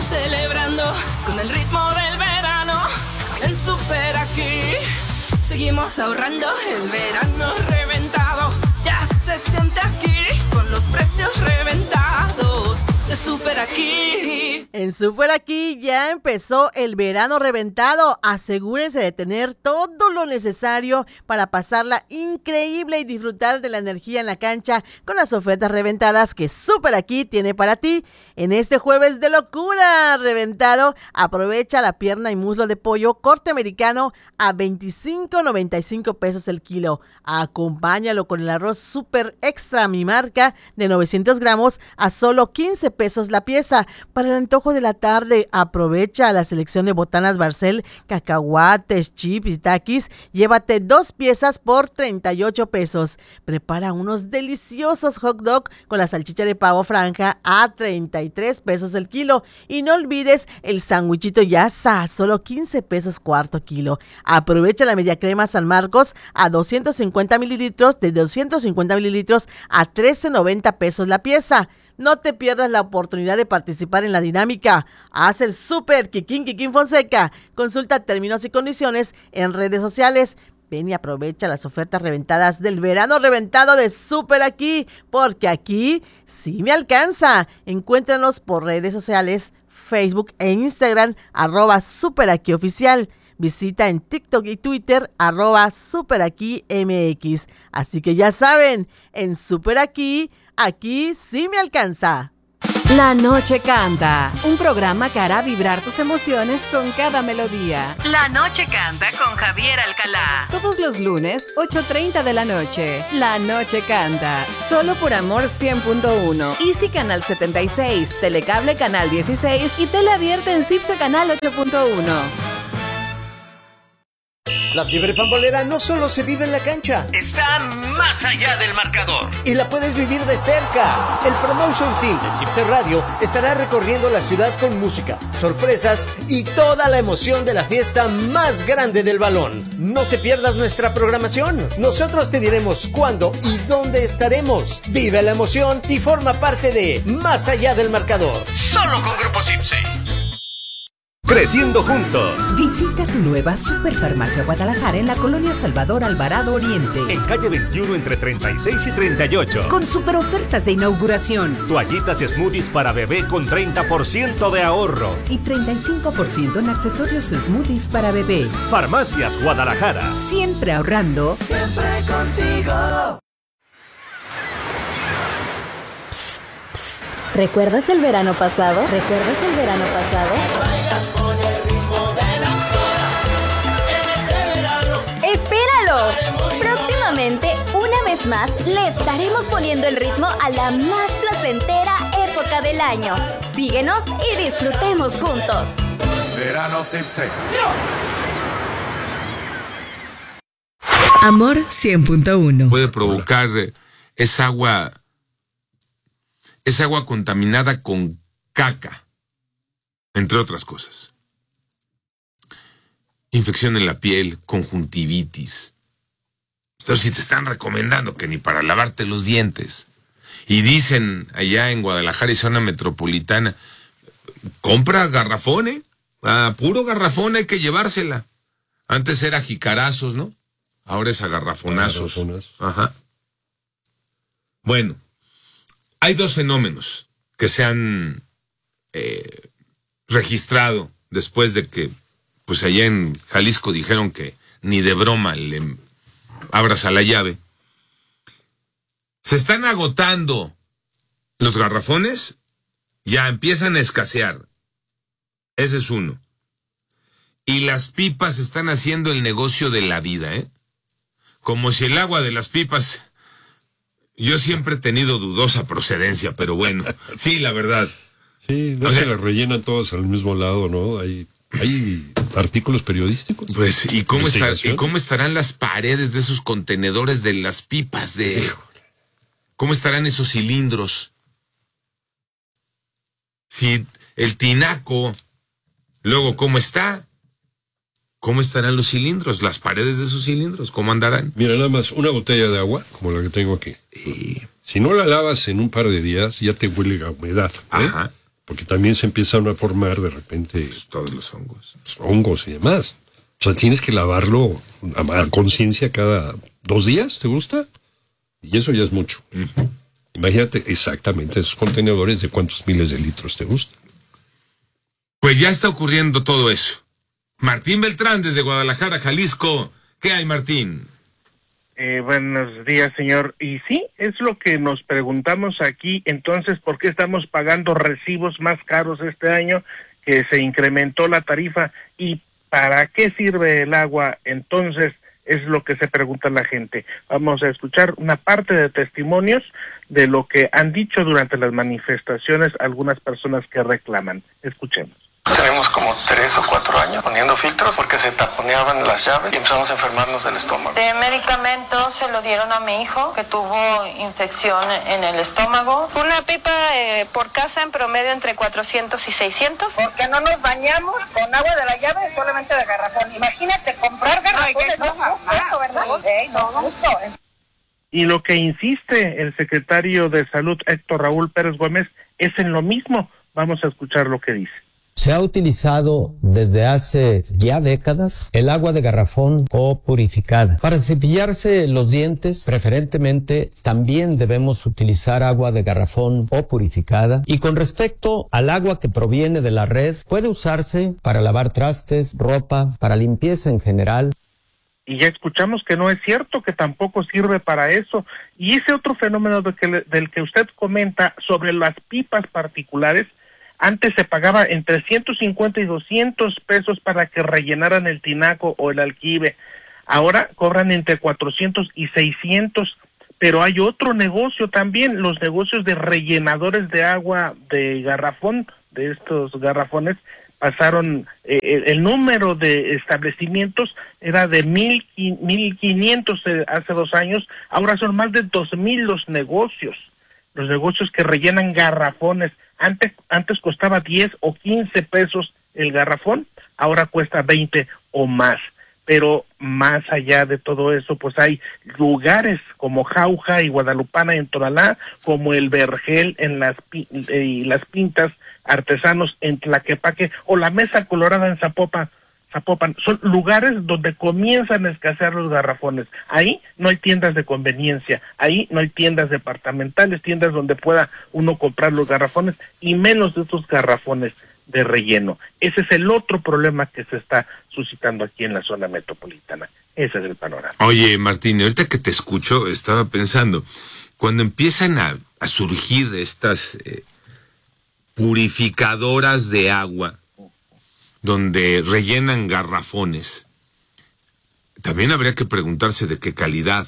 Celebrando con el ritmo del verano, en Super aquí. Seguimos ahorrando, el verano reventado ya se siente aquí, con los precios reventados de Super aquí. En Super aquí ya empezó el verano reventado. Asegúrense de tener todo lo necesario para pasarla increíble y disfrutar de la energía en la cancha con las ofertas reventadas que Super aquí tiene para ti. En este jueves de locura reventado, aprovecha la pierna y muslo de pollo corte americano a $25.95 pesos el kilo. Acompáñalo con el arroz Super Extra Mi Marca de 900 gramos a solo 15 pesos la pieza. Para el antojo de la tarde, aprovecha la selección de botanas Barcel, cacahuates, chips y taquis. Llévate 2 piezas por 38 pesos. Prepara unos deliciosos hot dog con la salchicha de pavo franja a 33 pesos el kilo. Y no olvides el sandwichito Yasa a solo 15 pesos cuarto kilo. Aprovecha la media crema San Marcos a 250 mililitros de 250 mililitros a 13.90 pesos la pieza. No te pierdas la oportunidad de participar en la dinámica. Haz el Super Kikín Fonseca. Consulta términos y condiciones en redes sociales. Ven y aprovecha las ofertas reventadas del verano reventado de Super aquí, porque aquí sí me alcanza. Encuéntranos por redes sociales, Facebook e Instagram, @superaquioficial. Visita en TikTok y Twitter, @superaquimx. Así que ya saben, en Super aquí sí me alcanza. La Noche Canta, un programa que hará vibrar tus emociones con cada melodía. La Noche Canta con Javier Alcalá. Todos los lunes, 8:30 de la noche. La Noche Canta, solo por Amor 100.1. Easy Canal 76, Telecable Canal 16 y Tele Abierta en CIPSE Canal 8.1. La fiebre pambolera no solo se vive en la cancha, está más allá del marcador y la puedes vivir de cerca. El Promotion Team de CIPSE Radio estará recorriendo la ciudad con música, sorpresas y toda la emoción de la fiesta más grande del balón. No te pierdas nuestra programación. Nosotros te diremos cuándo y dónde estaremos. Vive la emoción y forma parte de Más allá del marcador. Solo con Grupo CIPSE. Creciendo juntos. Visita tu nueva Superfarmacia Guadalajara en la colonia Salvador Alvarado Oriente. En calle 21 entre 36 y 38. Con super ofertas de inauguración. Toallitas y smoothies para bebé con 30% de ahorro. Y 35% en accesorios smoothies para bebé. Farmacias Guadalajara. Siempre ahorrando. Siempre contigo. ¿Recuerdas el verano pasado? ¡Espéralo! Próximamente, una vez más, le estaremos poniendo el ritmo a la más placentera época del año. Síguenos y disfrutemos juntos. Verano CIPSE. Amor 100.1. Puede provocar esa agua contaminada con caca, entre otras cosas. Infección en la piel, conjuntivitis. Entonces, si te están recomendando que ni para lavarte los dientes, y dicen allá en Guadalajara y zona metropolitana, compra garrafón, puro garrafón hay que llevársela. Antes era jicarazos, ¿no? Ahora es a garrafonazos. Ajá. Bueno, hay 2 fenómenos que se han registrado después de que, pues allá en Jalisco dijeron que ni de broma le abras a la llave. Se están agotando los garrafones, ya empiezan a escasear. Ese es uno. Y las pipas están haciendo el negocio de la vida, Como si el agua de las pipas... Yo siempre he tenido dudosa procedencia, pero bueno, sí, la verdad. Sí, no es que las rellenan todas al mismo lado, ¿no? Hay artículos periodísticos. Pues, ¿y cómo estarán las paredes de esos contenedores de las pipas? ¿Cómo estarán esos cilindros? Si el tinaco, luego, ¿cómo está? ¿Cómo estarán los cilindros? Las paredes de esos cilindros, ¿cómo andarán? Mira, nada más una botella de agua, como la que tengo aquí. Si no la lavas en un par de días, ya te huele a humedad. Ajá. porque también se empiezan a formar de repente todos los hongos. Hongos y demás. O sea, tienes que lavarlo a conciencia cada 2 días, ¿te gusta? Y eso ya es mucho. Imagínate exactamente esos contenedores de cuántos miles de litros te gustan. Pues ya está ocurriendo todo eso. Martín Beltrán desde Guadalajara, Jalisco. ¿Qué hay, Martín? Buenos días, señor. Y sí, es lo que nos preguntamos aquí. Entonces, ¿por qué estamos pagando recibos más caros este año que se incrementó la tarifa? ¿Y para qué sirve el agua? Entonces, es lo que se pregunta la gente. Vamos a escuchar una parte de testimonios de lo que han dicho durante las manifestaciones algunas personas que reclaman. Escuchemos. Tenemos como 3 o 4 años poniendo filtros porque se taponeaban las llaves y empezamos a enfermarnos del estómago. De medicamentos se lo dieron a mi hijo que tuvo infección en el estómago. Una pipa por casa en promedio entre 400 y 600. Porque no nos bañamos con agua de la llave, solamente de garrafón. Imagínate comprar garrafones, no justo, ¿verdad? No justo. Y lo que insiste el secretario de Salud, Héctor Raúl Pérez Gómez, es en lo mismo. Vamos a escuchar lo que dice. Se ha utilizado desde hace ya décadas el agua de garrafón o purificada. Para cepillarse los dientes, preferentemente, también debemos utilizar agua de garrafón o purificada. Y con respecto al agua que proviene de la red, puede usarse para lavar trastes, ropa, para limpieza en general. Y ya escuchamos que no es cierto, que tampoco sirve para eso. Y ese otro fenómeno del que usted comenta sobre las pipas particulares, antes se pagaba entre 150 y 200 pesos para que rellenaran el tinaco o el alquibe. Ahora cobran entre 400 y 600, pero hay otro negocio también, los negocios de rellenadores de agua de garrafón, de estos garrafones, pasaron, el número de establecimientos era de 1,500 hace 2 años, ahora son más de 2,000 los negocios que rellenan garrafones. Antes costaba 10 o 15 pesos el garrafón, ahora cuesta 20 o más. Pero más allá de todo eso, pues hay lugares como Jauja y Guadalupana en Tonalá, como el Vergel en las Pintas, Artesanos en Tlaquepaque, o la Mesa Colorada en Zapopan. Son lugares donde comienzan a escasear los garrafones. Ahí no hay tiendas de conveniencia, ahí no hay tiendas departamentales, tiendas donde pueda uno comprar los garrafones, y menos de estos garrafones de relleno. Ese es el otro problema que se está suscitando aquí en la zona metropolitana. Ese es el panorama. Oye, Martín, ahorita que te escucho, estaba pensando, cuando empiezan a surgir estas purificadoras de agua, donde rellenan garrafones, también habría que preguntarse de qué calidad.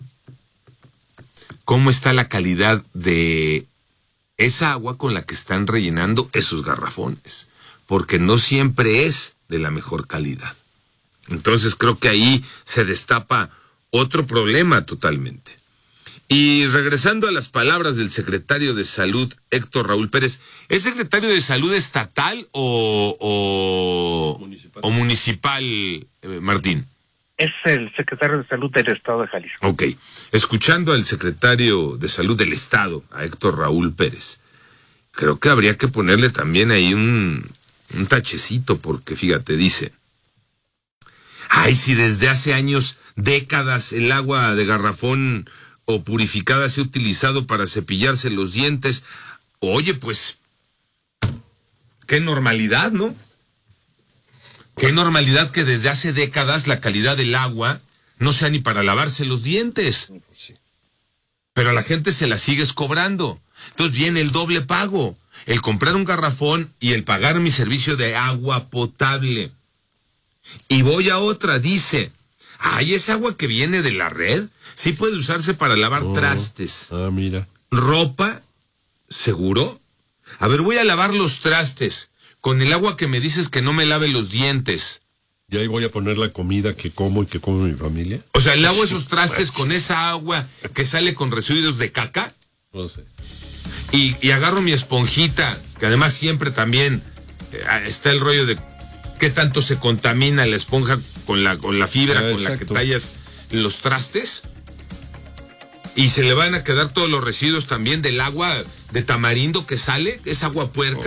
¿Cómo está la calidad de esa agua con la que están rellenando esos garrafones? Porque no siempre es de la mejor calidad. Entonces creo que ahí se destapa otro problema totalmente. Y regresando a las palabras del secretario de Salud, Héctor Raúl Pérez, ¿es secretario de Salud estatal o municipal, Martín? Es el secretario de Salud del Estado de Jalisco. Ok. Escuchando al secretario de Salud del Estado, a Héctor Raúl Pérez, creo que habría que ponerle también ahí un tachecito, porque fíjate, dice, ay, si desde hace años, décadas, el agua de garrafón o purificada se ha utilizado para cepillarse los dientes. Oye, pues, qué normalidad, ¿no? Qué normalidad que desde hace décadas la calidad del agua no sea ni para lavarse los dientes. Sí. Pero a la gente se la sigues cobrando. Entonces viene el doble pago, el comprar un garrafón y el pagar mi servicio de agua potable. Y voy a otra, dice, ay, esa agua que viene de la red sí puede usarse para lavar trastes. Ah, mira. Ropa, ¿seguro? A ver, voy a lavar los trastes con el agua que me dices que no me lave los dientes. ¿Y ahí voy a poner la comida que como y que come mi familia? O sea, ¿lavo esos trastes con esa agua que sale con residuos de caca? No sé. Y agarro mi esponjita, que además siempre también está el rollo de qué tanto se contamina la esponja con la fibra con la que tallas los trastes. Y se le van a quedar todos los residuos también del agua de tamarindo que sale, es agua puerca.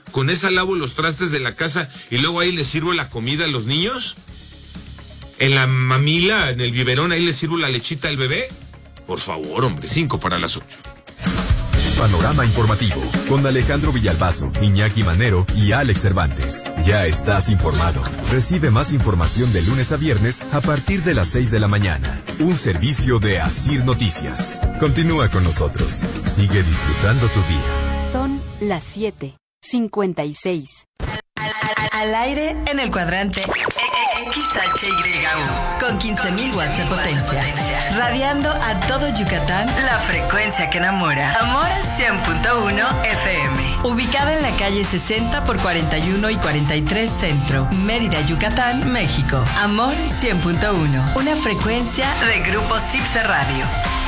¿Con esa lavo los trastes de la casa y luego ahí les sirvo la comida a los niños? ¿En la mamila, en el biberón, ahí les sirvo la lechita al bebé? Por favor, hombre, 7:55. Panorama informativo con Alejandro Villalbazo, Iñaki Manero y Alex Cervantes. Ya estás informado. Recibe más información de lunes a viernes a partir de las 6 de la mañana. Un servicio de Asir Noticias. Continúa con nosotros. Sigue disfrutando tu día. Son las 7:56. Al aire en el cuadrante XHYU con 15.000 watts de potencia, radiando a todo Yucatán, la frecuencia que enamora. Amor 100.1 FM, ubicada en la calle 60 por 41 y 43 Centro, Mérida, Yucatán, México. Amor 100.1, una frecuencia de Grupo Cipse Radio.